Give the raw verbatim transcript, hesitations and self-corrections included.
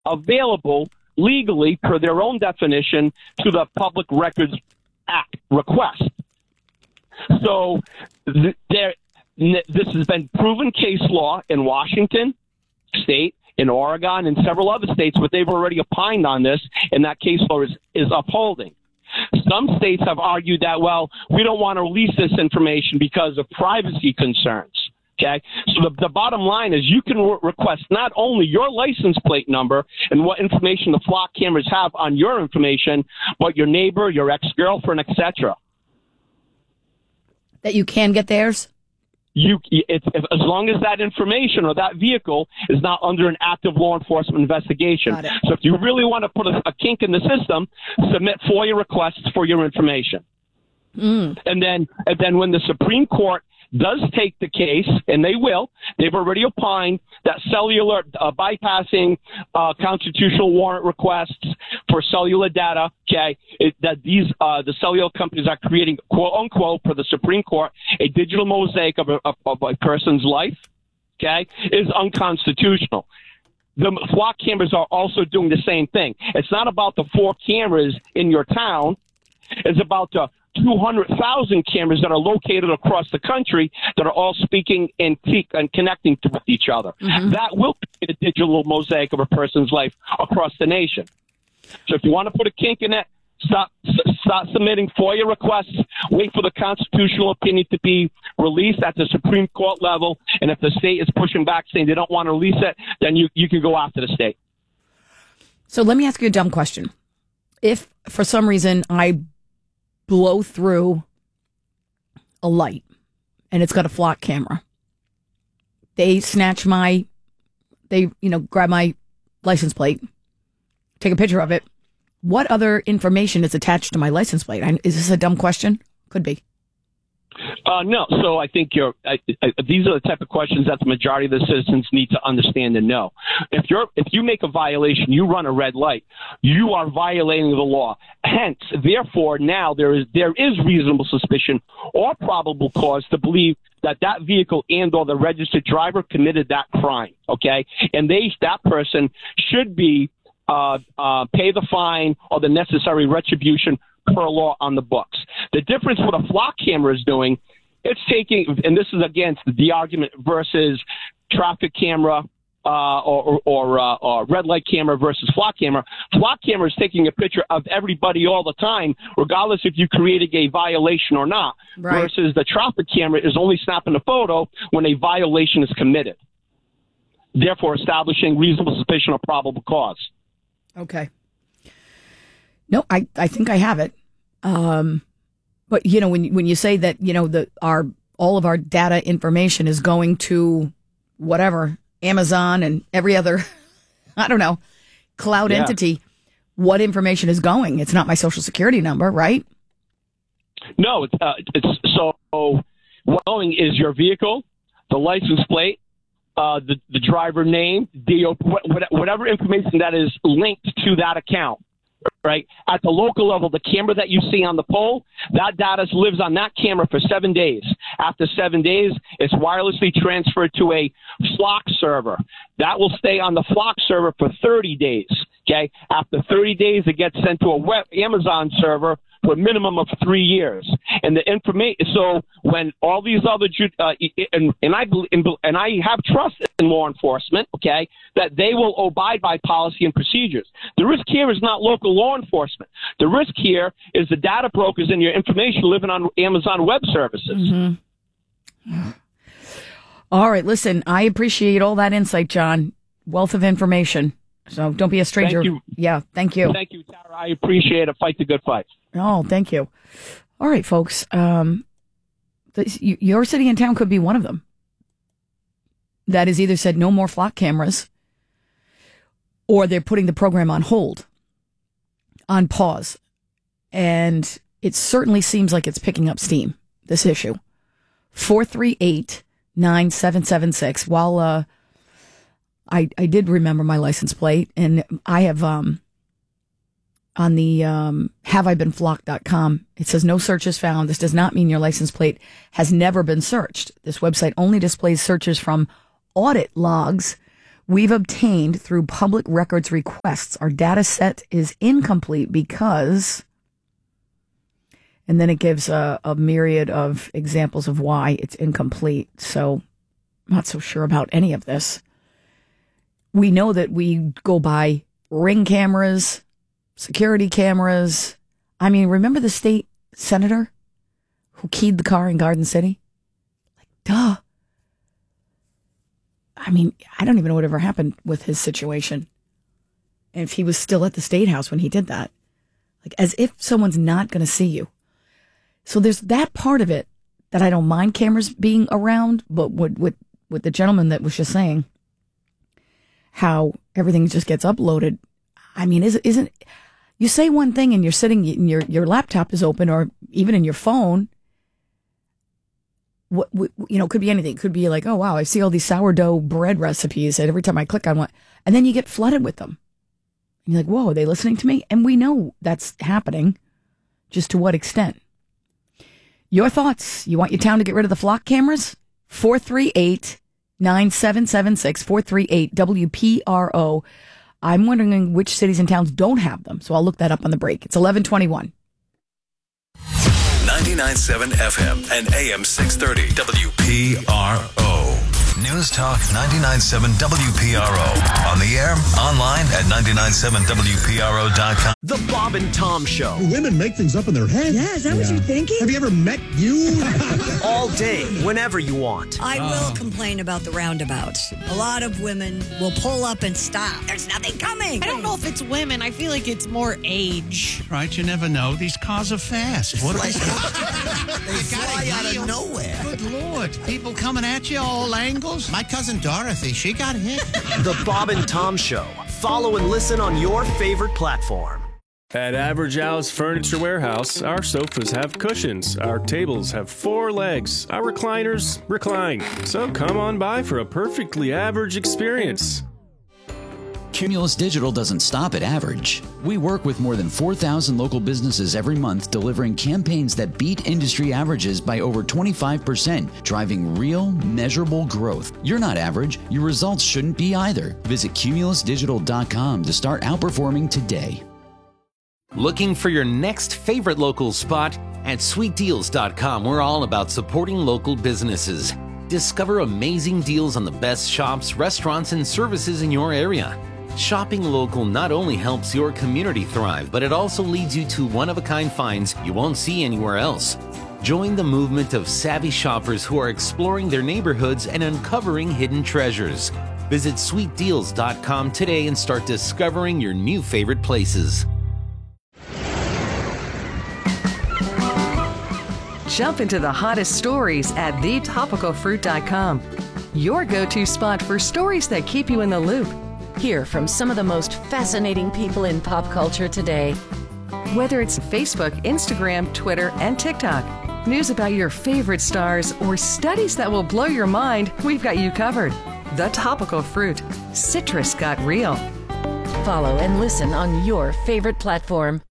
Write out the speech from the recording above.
available legally per their own definition to the Public Records Act request. So th- there, n- this has been proven case law in Washington State, in Oregon, and several other states, but they've already opined on this, and that case law is, is upholding. Some states have argued that, well, we don't want to release this information because of privacy concerns. Okay, so the, the bottom line is you can re- request not only your license plate number and what information the flock cameras have on your information, but your neighbor, your ex-girlfriend, et cetera. That you can get theirs? You, it's, if, as long as that information or that vehicle is not under an active law enforcement investigation. So if you really want to put a, a kink in the system, submit FOIA requests for your information. Mm. And then, and then when the Supreme Court does take the case, and they will, they've already opined that cellular uh, bypassing uh, constitutional warrant requests for cellular data, okay, it, that these uh, the cellular companies are creating, quote unquote, for the Supreme Court, a digital mosaic of a, of, of a person's life, okay, is unconstitutional. The flock cameras are also doing the same thing. It's not about the four cameras in your town. It's about the two hundred thousand cameras that are located across the country that are all speaking and, and connecting to with each other. Mm-hmm. That will create a digital mosaic of a person's life across the nation. So if you want to put a kink in it, stop, stop submitting FOIA requests, wait for the constitutional opinion to be released at the Supreme Court level, and if the state is pushing back saying they don't want to release it, then you, you can go after the state. So let me ask you a dumb question. If, for some reason, I blow through a light and it's got a flock camera, they snatch my, they, you know, grab my license plate, take a picture of it. What other information is attached to my license plate? I, is this a dumb question? Could be. Uh, no. So I think you're, I, I, these are the type of questions that the majority of the citizens need to understand and know. If you're, if you make a violation, you run a red light, you are violating the law. Hence, therefore, now there is, there is reasonable suspicion or probable cause to believe that that vehicle and or the registered driver committed that crime. Okay. And they, that person should be, uh, uh, pay the fine or the necessary retribution per law on the books. The difference what a flock camera is doing, it's taking, and this is against the argument versus traffic camera uh, or, or, uh, or red light camera versus flock camera. Flock camera is taking a picture of everybody all the time, regardless if you created a violation or not, right. Versus the traffic camera is only snapping a photo when a violation is committed, therefore establishing reasonable suspicion or probable cause. Okay. No, I, I think I have it. Um, but you know, when when you say that, you know, the our all of our data information is going to whatever, Amazon and every other, I don't know, cloud yeah. entity, what information is going? It's not my social security number, right? No, it's uh, it's so what going is your vehicle, the license plate, uh, the the driver name, the whatever information that is linked to that account. Right at the local level, the camera that you see on the pole, that data lives on that camera for seven days. After seven days, it's wirelessly transferred to a flock server. That will stay on the flock server for thirty days. Okay. After thirty days, it gets sent to a web Amazon server for a minimum of three years. And the information, so when all these other, uh, and, and I and I have trust in law enforcement, okay, that they will abide by policy and procedures. The risk here is not local law enforcement. The risk here is the data brokers and your information living on Amazon Web Services. Mm-hmm. All right, listen, I appreciate all that insight, John. Wealth of information. So don't be a stranger. Thank you. Yeah, thank you. Thank you, Tara. I appreciate it. Fight the good fight. Oh, thank you. All right, folks. Um, this, your city and town could be one of them. That is either said no more flock cameras, or they're putting the program on hold, on pause. And it certainly seems like it's picking up steam, this issue. four three eight, nine seven seven six. While uh, I, I did remember my license plate, and I have... um. On the um, have I been flocked dot com, it says no searches found. This does not mean your license plate has never been searched. This website only displays searches from audit logs we've obtained through public records requests. Our data set is incomplete because, and then it gives a, a myriad of examples of why it's incomplete. So I'm not so sure about any of this. We know that we go by Ring cameras, security cameras. I mean, remember the state senator who keyed the car in Garden City? Like, duh. I mean, I don't even know whatever happened with his situation. And if he was still at the State House when he did that. Like, as if someone's not going to see you. So there's that part of it that I don't mind cameras being around, but with, with, with the gentleman that was just saying how everything just gets uploaded. I mean, is, isn't, you say one thing and you're sitting and your, your laptop is open, or even in your phone. What, you know, it could be anything. It could be like, oh, wow, I see all these sourdough bread recipes, and every time I click on one, and then you get flooded with them. And you're like, whoa, are they listening to me? And we know that's happening. Just to what extent? Your thoughts. You want your town to get rid of the flock cameras? four three eight, nine seven seven six, four three eight W P R O. I'm wondering which cities and towns don't have them, so I'll look that up on the break. It's eleven twenty-one. ninety-nine point seven F M and A M six thirty W P R O. News Talk ninety-nine point seven W P R O. On the air, online at nine nine seven W P R O dot com. The Bob and Tom Show. Women make things up in their head. Yeah, is that yeah. what you're thinking? Have you ever met you? All day, whenever you want. I will complain about the roundabouts. A lot of women will pull up and stop. There's nothing coming. I don't know if it's women. I feel like it's more age. Right, you never know. These cars are fast. What like, they fly out of nowhere. Good Lord. People coming at you all angles. My cousin Dorothy, she got hit. The Bob and Tom Show. Follow and listen on your favorite platform. At Average Al's Furniture Warehouse, our sofas have cushions, our tables have four legs, our recliners recline. So come on by for a perfectly average experience. Cumulus Digital doesn't stop at average. We work with more than four thousand local businesses every month, delivering campaigns that beat industry averages by over twenty-five percent, driving real, measurable growth. You're not average. Your results shouldn't be either. Visit cumulus digital dot com to start outperforming today. Looking for your next favorite local spot? At sweet deals dot com, we're all about supporting local businesses. Discover amazing deals on the best shops, restaurants, and services in your area. Shopping local not only helps your community thrive, but it also leads you to one-of-a-kind finds you won't see anywhere else. Join the movement of savvy shoppers who are exploring their neighborhoods and uncovering hidden treasures. Visit sweet deals dot com today and start discovering your new favorite places. Jump into the hottest stories at the topical fruit dot com. Your go-to spot for stories that keep you in the loop. Hear from some of the most fascinating people in pop culture today. Whether it's Facebook, Instagram, Twitter, and TikTok, news about your favorite stars, or studies that will blow your mind, we've got you covered. The Topical Fruit. Citrus got real. Follow and listen on your favorite platform.